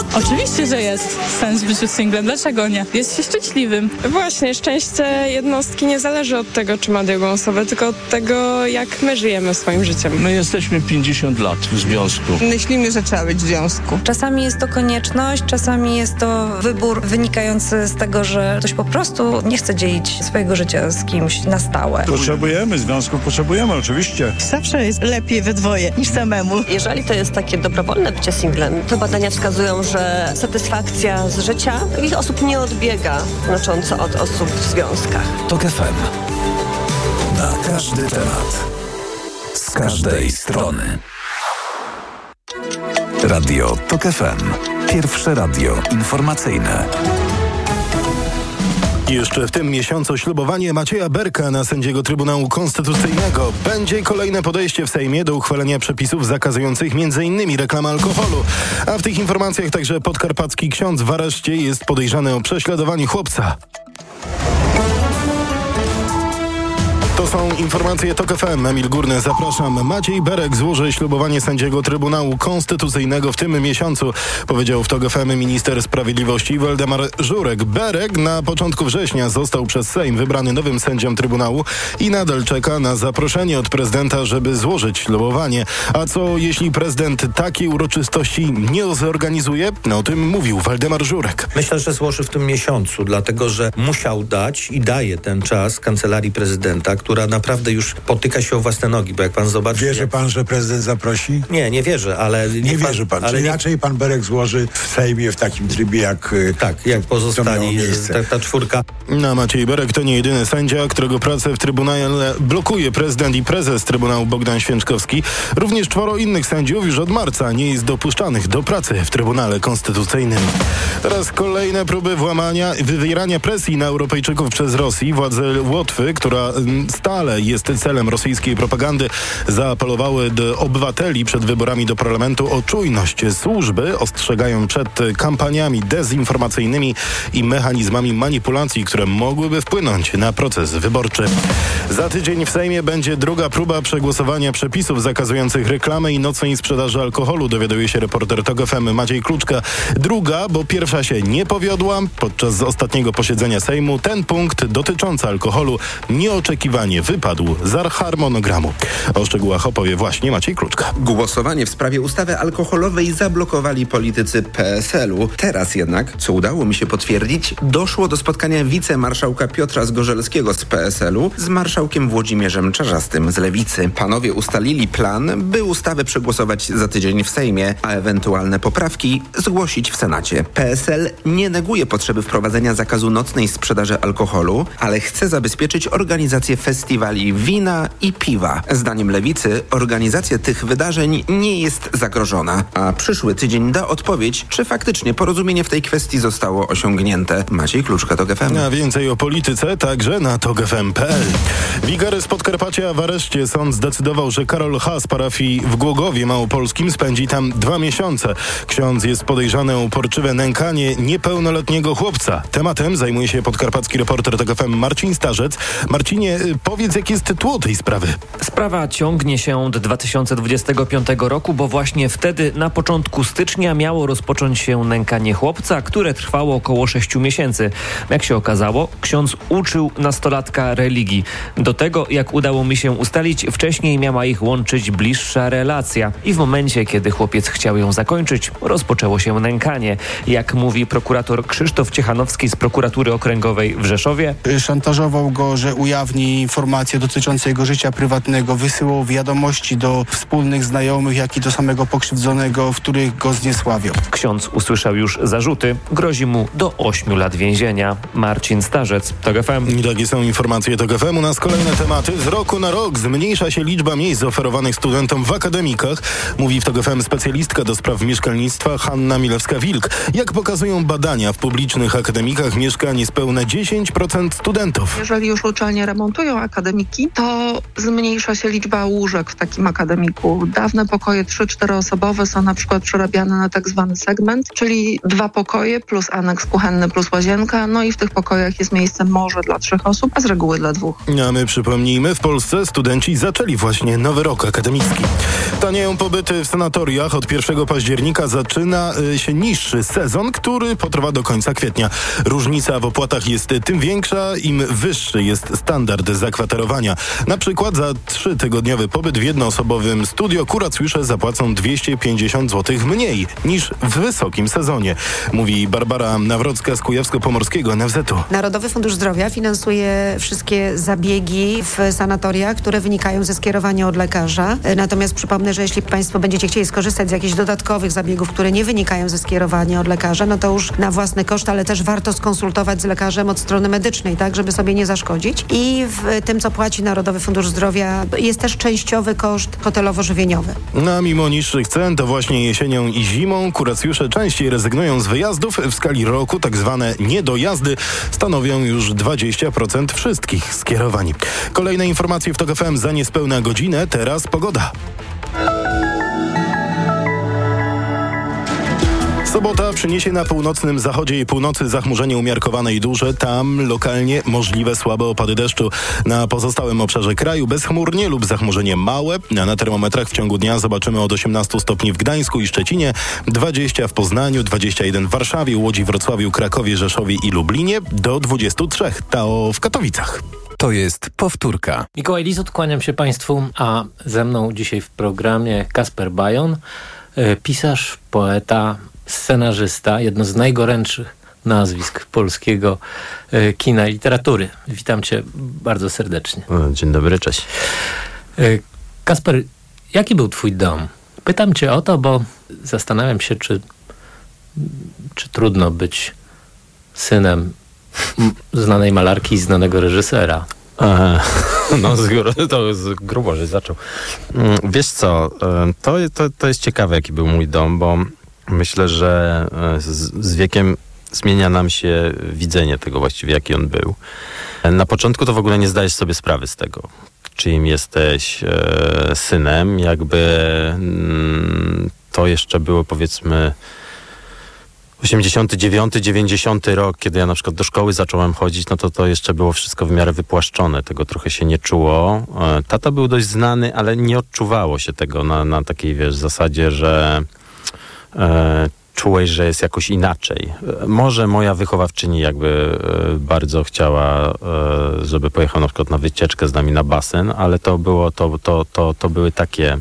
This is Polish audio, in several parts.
Oczywiście, że jest sens w życiu singlem. Dlaczego nie? Jest się szczęśliwym. Właśnie, szczęście jednostki nie zależy od tego, czy ma drugą osobę, tylko od tego, jak my żyjemy swoim życiem. My jesteśmy 50 lat w związku. Myślimy, że trzeba być w związku. Czasami jest to konieczność, czasami jest to wybór wynikający z tego, że ktoś po prostu nie chce dzielić swojego życia z kimś na stałe. Potrzebujemy związków, potrzebujemy oczywiście. Zawsze jest lepiej we dwoje niż samemu. Jeżeli to jest takie dobrowolne bycie singlem, to badania wskazują, że satysfakcja z życia takich osób nie odbiega znacząco od osób w związkach. TOK FM. Na każdy temat. Z każdej strony. Radio TOK FM. Pierwsze radio informacyjne. Jeszcze w tym miesiącu ślubowanie Macieja Berka na sędziego Trybunału Konstytucyjnego. Będzie kolejne podejście w Sejmie do uchwalenia przepisów zakazujących m.in. reklamy alkoholu. A w tych informacjach także podkarpacki ksiądz w areszcie jest podejrzany o prześladowanie chłopca. To są informacje TOK FM. Emil Górny, zapraszam. Maciej Berek złoży ślubowanie sędziego Trybunału Konstytucyjnego w tym miesiącu, powiedział w TOK FM minister sprawiedliwości Waldemar Żurek. Berek na początku września został przez Sejm wybrany nowym sędzią Trybunału i nadal czeka na zaproszenie od prezydenta, żeby złożyć ślubowanie. A co jeśli prezydent takiej uroczystości nie zorganizuje? No o tym mówił Waldemar Żurek. Myślę, że złoży w tym miesiącu, dlatego że musiał dać i daje ten czas Kancelarii Prezydenta, która naprawdę już potyka się o własne nogi, bo jak pan zobaczy... Wierzy pan, że prezydent zaprosi? Nie wierzę, ale... Nie wierzy pan, ale raczej pan Berek złoży w Sejmie w takim trybie jak... Tak, jak pozostali, ta czwórka. No, Maciej Berek to nie jedyny sędzia, którego pracę w Trybunale blokuje prezydent i prezes Trybunału Bogdan Święczkowski. Również 4 innych sędziów już od marca nie jest dopuszczanych do pracy w Trybunale Konstytucyjnym. Teraz kolejne próby włamania, wywierania presji na Europejczyków przez Rosję. Władze Łotwy, która stale jest celem rosyjskiej propagandy, zaapelowały do obywateli przed wyborami do parlamentu o czujność. Służby ostrzegają przed kampaniami dezinformacyjnymi i mechanizmami manipulacji, które mogłyby wpłynąć na proces wyborczy. Za tydzień w Sejmie będzie druga próba przegłosowania przepisów zakazujących reklamy i nocnej sprzedaży alkoholu, dowiaduje się reporter TOK FM Maciej Kluczka. Druga, bo pierwsza się nie powiodła. Podczas ostatniego posiedzenia Sejmu ten punkt dotyczący alkoholu nieoczekiwanie wypadł z harmonogramu. O szczegółach opowie właśnie Maciej Kluczka. Głosowanie w sprawie ustawy alkoholowej zablokowali politycy PSL-u. Teraz jednak, co udało mi się potwierdzić, doszło do spotkania wicemarszałka Piotra Zgorzelskiego z PSL-u z marszałkiem Włodzimierzem Czarzastym z Lewicy. Panowie ustalili plan, by ustawę przegłosować za tydzień w Sejmie, a ewentualne poprawki zgłosić w Senacie. PSL nie neguje potrzeby wprowadzenia zakazu nocnej sprzedaży alkoholu, ale chce zabezpieczyć organizację festiwali wina i piwa. Zdaniem Lewicy organizacja tych wydarzeń nie jest zagrożona, a przyszły tydzień da odpowiedź, czy faktycznie porozumienie w tej kwestii zostało osiągnięte. Maciej Kluczka, TOK FM. A więcej o polityce także na tokfm.pl. Wigary z Podkarpacia w areszcie. Sąd zdecydował, że Karol H. z parafii w Głogowie Małopolskim spędzi tam 2 miesiące. Ksiądz jest podejrzany o uporczywe nękanie niepełnoletniego chłopca. Tematem zajmuje się podkarpacki reporter TOK FM Marcin Starzec. Marcinie, powiedz, jaki jest tytuł tej sprawy? Sprawa ciągnie się od 2025 roku, bo właśnie wtedy na początku stycznia miało rozpocząć się nękanie chłopca, które trwało około 6 miesięcy. Jak się okazało, ksiądz uczył nastolatka religii. Do tego, jak udało mi się ustalić, wcześniej miała ich łączyć bliższa relacja i w momencie, kiedy chłopiec chciał ją zakończyć, rozpoczęło się nękanie. Jak mówi prokurator Krzysztof Ciechanowski z prokuratury okręgowej w Rzeszowie. Szantażował go, że ujawni informacje dotyczące jego życia prywatnego, wysyłał wiadomości do wspólnych znajomych, jak i do samego pokrzywdzonego, w których go zniesławiał. Ksiądz usłyszał już zarzuty. Grozi mu do 8 lat więzienia. Marcin Starzec, TOK FM. I takie są informacje TOK FM. U nas kolejne tematy. Z roku na rok zmniejsza się liczba miejsc oferowanych studentom w akademikach. Mówi w TOK FM specjalistka do spraw mieszkalnictwa Hanna Milewska-Wilk. Jak pokazują badania, w publicznych akademikach mieszka niespełna 10% studentów. Jeżeli już uczelnie remontują akademiki, to zmniejsza się liczba łóżek w takim akademiku. Dawne pokoje 3-4 osobowe są na przykład przerabiane na tak zwany segment, czyli 2 pokoje plus aneks kuchenny plus łazienka, no i w tych pokojach jest miejsce może dla 3 osób, a z reguły dla 2. A my przypomnijmy, w Polsce studenci zaczęli właśnie nowy rok akademicki. Tanieją pobyty w sanatoriach. Od 1 października zaczyna się niższy sezon, który potrwa do końca kwietnia. Różnica w opłatach jest tym większa, im wyższy jest standard zakwaterowania. Na przykład za 3-tygodniowy pobyt w jednoosobowym studio kuracjusze zapłacą 250 zł mniej niż w wysokim sezonie, mówi Barbara Nawrocka z Kujawsko-Pomorskiego NFZ-u. Narodowy Fundusz Zdrowia finansuje wszystkie zabiegi w sanatoriach, które wynikają ze skierowania od lekarza. Natomiast przypomnę, że jeśli Państwo będziecie chcieli skorzystać z jakichś dodatkowych zabiegów, które nie wynikają ze skierowania od lekarza, no to już na własny koszt, ale też warto skonsultować z lekarzem od strony medycznej, tak, żeby sobie nie zaszkodzić. I w tym, co płaci Narodowy Fundusz Zdrowia, jest też częściowy koszt hotelowo-żywieniowy. A mimo niższych cen, to właśnie jesienią i zimą kuracjusze częściej rezygnują z wyjazdów. W skali roku tak zwane niedojazdy stanowią już 20% wszystkich skierowań. Kolejne informacje w TOK FM za niespełna godzinę. Teraz pogoda. Sobota przyniesie na północnym zachodzie i północy zachmurzenie umiarkowane i duże. Tam lokalnie możliwe słabe opady deszczu. Na pozostałym obszarze kraju bezchmurnie lub zachmurzenie małe. Na termometrach w ciągu dnia zobaczymy od 18 stopni w Gdańsku i Szczecinie, 20 w Poznaniu, 21 w Warszawie, Łodzi, Wrocławiu, Krakowie, Rzeszowie i Lublinie, do 23 to w Katowicach. To jest powtórka. Mikołaj Lizut, kłaniam się Państwu, a ze mną dzisiaj w programie Kasper Bajon, pisarz, poeta, scenarzysta, jedno z najgorętszych nazwisk polskiego kina i literatury. Witam Cię bardzo serdecznie. Dzień dobry, cześć. Kasper, jaki był Twój dom? Pytam Cię o to, bo zastanawiam się, czy trudno być synem znanej malarki i znanego reżysera. Aha, no to grubo, że zaczął. Wiesz co, to jest ciekawe, jaki był mój dom, bo myślę, że z wiekiem zmienia nam się widzenie tego właściwie, jaki on był. Na początku to w ogóle nie zdajesz sobie sprawy z tego, czyim jesteś synem. Jakby to jeszcze było, powiedzmy, 89, 90 rok, kiedy ja na przykład do szkoły zacząłem chodzić, no to jeszcze było wszystko w miarę wypłaszczone. Tego trochę się nie czuło. Tata był dość znany, ale nie odczuwało się tego na takiej, wiesz, zasadzie, że czułeś, że jest jakoś inaczej. Może moja wychowawczyni jakby bardzo chciała, żeby pojechał na przykład na wycieczkę z nami na basen, ale to były takie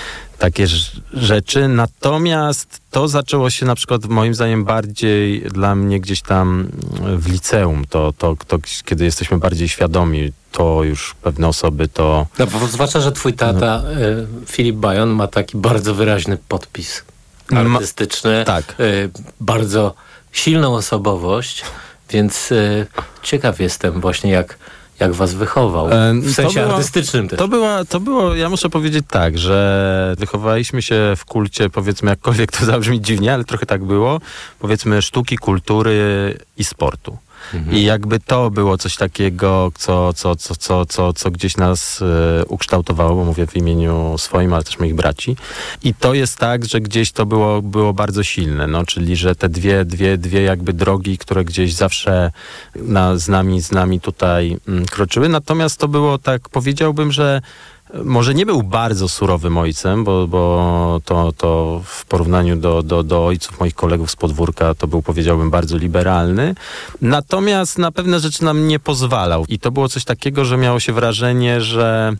rzeczy. Natomiast to zaczęło się na przykład moim zdaniem bardziej dla mnie gdzieś tam w liceum. To kiedy jesteśmy bardziej świadomi, to już pewne osoby to... No, bo zwłaszcza, że twój tata, Filip Bajon, ma taki bardzo wyraźny podpis artystyczny. Tak. Bardzo silną osobowość, więc ciekaw jestem właśnie jak was wychował. W sensie artystycznym też. To było, ja muszę powiedzieć tak, że wychowaliśmy się w kulcie, powiedzmy, jakkolwiek to zabrzmi dziwnie, ale trochę tak było, powiedzmy, sztuki, kultury i sportu. I jakby to było coś takiego, co gdzieś nas ukształtowało, bo mówię w imieniu swoim, ale też moich braci. I to jest tak, że gdzieś to było bardzo silne, no, czyli że te dwie jakby drogi, które gdzieś zawsze z nami tutaj kroczyły. Natomiast to było tak, powiedziałbym, że może nie był bardzo surowym ojcem, bo to w porównaniu do ojców moich kolegów z podwórka to był, powiedziałbym, bardzo liberalny. Natomiast na pewne rzeczy nam nie pozwalał. I to było coś takiego, że miało się wrażenie, że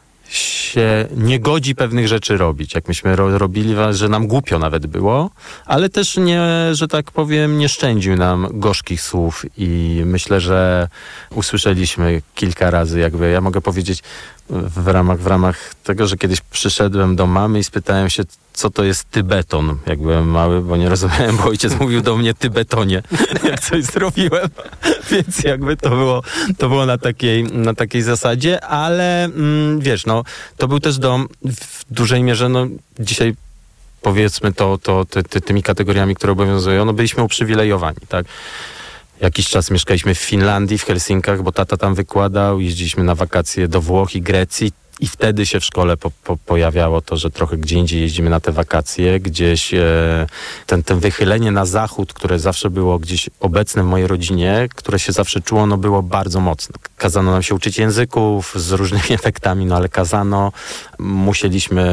się nie godzi pewnych rzeczy robić. Jak myśmy robili, że nam głupio nawet było, ale też nie, że tak powiem, nie szczędził nam gorzkich słów i myślę, że usłyszeliśmy kilka razy, jakby ja mogę powiedzieć w ramach tego, że kiedyś przyszedłem do mamy i spytałem się, co to jest tybeton, jak byłem mały, bo nie rozumiałem, bo ojciec mówił do mnie tybetonie, jak coś zrobiłem, więc jakby to było na takiej zasadzie, ale wiesz, no, to był też dom w dużej mierze, no, dzisiaj powiedzmy tymi kategoriami, które obowiązują, no, byliśmy uprzywilejowani, tak. Jakiś czas mieszkaliśmy w Finlandii, w Helsinkach, bo tata tam wykładał. Jeździliśmy na wakacje do Włoch i Grecji. I wtedy się w szkole pojawiało to, że trochę gdzie indziej jeździmy na te wakacje. Gdzieś ten wychylenie na zachód, które zawsze było gdzieś obecne w mojej rodzinie, które się zawsze czuło, no było bardzo mocne. Kazano nam się uczyć języków z różnymi efektami, no ale kazano. Musieliśmy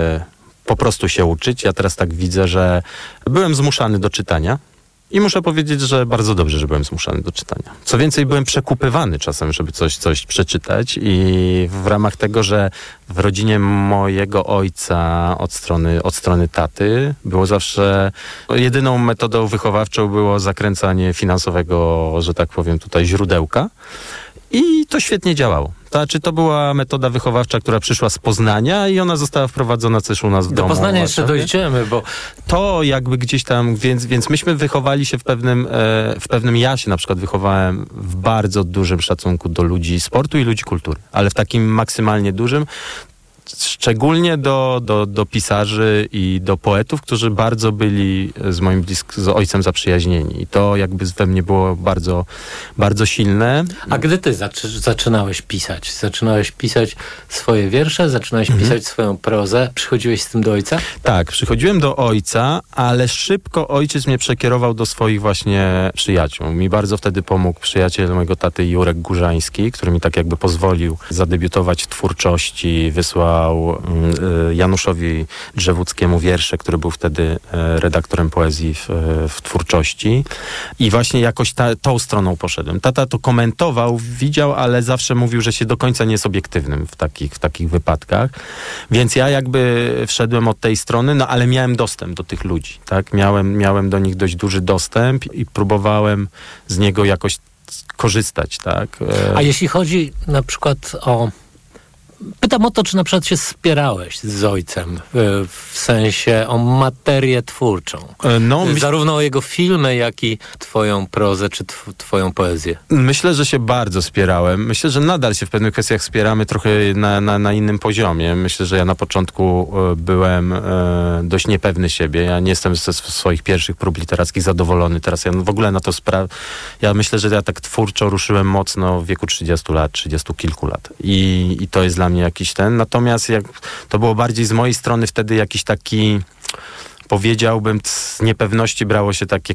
po prostu się uczyć. Ja teraz tak widzę, że byłem zmuszany do czytania. I muszę powiedzieć, że bardzo dobrze, że byłem zmuszany do czytania. Co więcej, byłem przekupywany czasem, żeby coś przeczytać i w ramach tego, że w rodzinie mojego ojca od strony taty było zawsze jedyną metodą wychowawczą było zakręcanie finansowego, że tak powiem, tutaj źródełka. I to świetnie działało. Znaczy, to była metoda wychowawcza, która przyszła z Poznania i ona została wprowadzona też u nas w domu. Do Poznania jeszcze dojdziemy, bo... To jakby gdzieś tam, więc myśmy wychowali się w pewnym, ja się na przykład wychowałem w bardzo dużym szacunku do ludzi sportu i ludzi kultury, ale w takim maksymalnie dużym, szczególnie do pisarzy i do poetów, którzy bardzo byli z ojcem zaprzyjaźnieni. I to jakby we mnie było bardzo, bardzo silne. A gdy ty zaczynałeś pisać? Zaczynałeś pisać swoje wiersze? Zaczynałeś pisać swoją prozę? Przychodziłeś z tym do ojca? Tak, przychodziłem do ojca, ale szybko ojciec mnie przekierował do swoich właśnie przyjaciół. Mi bardzo wtedy pomógł przyjaciel mojego taty Jurek Górzański, który mi tak jakby pozwolił zadebiutować w twórczości, wysłał Januszowi Drzewódzkiemu wiersze, który był wtedy redaktorem poezji w twórczości. I właśnie jakoś tą stroną poszedłem. Tata to komentował, widział, ale zawsze mówił, że się do końca nie jest obiektywnym w takich wypadkach. Więc ja jakby wszedłem od tej strony, no ale miałem dostęp do tych ludzi. Tak? Miałem do nich dość duży dostęp i próbowałem z niego jakoś korzystać. Tak? A jeśli chodzi na przykład o... Pytam o to, czy na przykład się spierałeś z ojcem w sensie o materię twórczą. Zarówno o jego filmy, jak i twoją prozę, czy twoją poezję. Myślę, że się bardzo spierałem. Myślę, że nadal się w pewnych kwestiach spieramy trochę na innym poziomie. Myślę, że ja na początku byłem dość niepewny siebie. Ja nie jestem ze swoich pierwszych prób literackich zadowolony. Teraz ja w ogóle na to ja myślę, że ja tak twórczo ruszyłem mocno w wieku 30 lat, 30 kilku lat. I to jest dla mnie jakiś natomiast to było bardziej z mojej strony wtedy jakiś taki, powiedziałbym, z niepewności brało się takie